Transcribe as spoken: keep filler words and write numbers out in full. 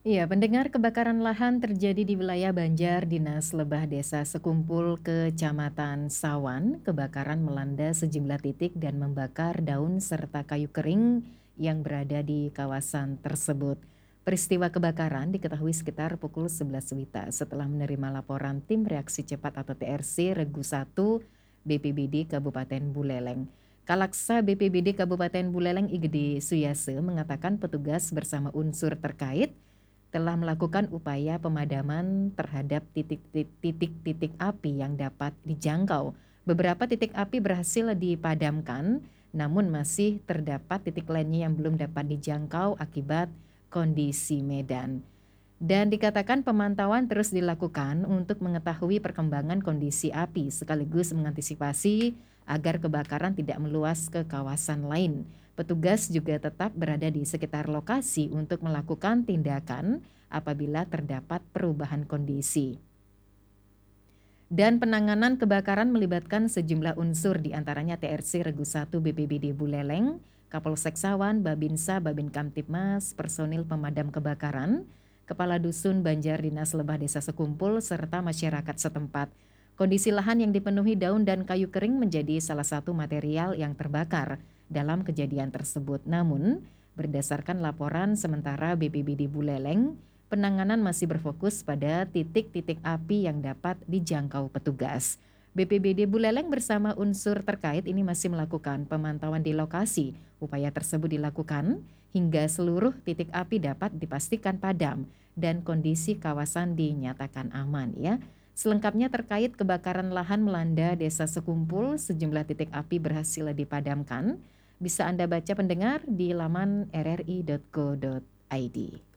Iya, pendengar, kebakaran lahan terjadi di wilayah Banjar, Dinas Lebah Desa Sekumpul, Kecamatan Sawan. Kebakaran melanda sejumlah titik dan membakar daun serta kayu kering yang berada di kawasan tersebut. Peristiwa kebakaran diketahui sekitar pukul sebelas Wita setelah menerima laporan tim reaksi cepat atau T R C Regu satu B P B D Kabupaten Buleleng. Kalaksa B P B D Kabupaten Buleleng Igede Suyase mengatakan petugas bersama unsur terkait telah melakukan upaya pemadaman terhadap titik-titik api yang dapat dijangkau. Beberapa titik api berhasil dipadamkan, namun masih terdapat titik lainnya yang belum dapat dijangkau akibat kondisi medan. Dan dikatakan pemantauan terus dilakukan untuk mengetahui perkembangan kondisi api sekaligus mengantisipasi agar kebakaran tidak meluas ke kawasan lain. Petugas juga tetap berada di sekitar lokasi untuk melakukan tindakan apabila terdapat perubahan kondisi. Dan penanganan kebakaran melibatkan sejumlah unsur diantaranya T R C Regu satu B P B D Buleleng, Kapolsek Sawan, Babinsa, Babin Kamtipmas, personil pemadam kebakaran, Kepala Dusun Banjar Dinas Lebah Desa Sekumpul, serta masyarakat setempat. Kondisi lahan yang dipenuhi daun dan kayu kering menjadi salah satu material yang terbakar dalam kejadian tersebut. Namun, berdasarkan laporan sementara B P B D Buleleng, penanganan masih berfokus pada titik-titik api yang dapat dijangkau petugas. B P B D Buleleng bersama unsur terkait ini masih melakukan pemantauan di lokasi. Upaya tersebut dilakukan hingga seluruh titik api dapat dipastikan padam dan kondisi kawasan dinyatakan aman ya. Selengkapnya terkait kebakaran lahan melanda Desa Sekumpul, sejumlah titik api berhasil dipadamkan. Bisa Anda baca pendengar di laman r r i dot go dot i d.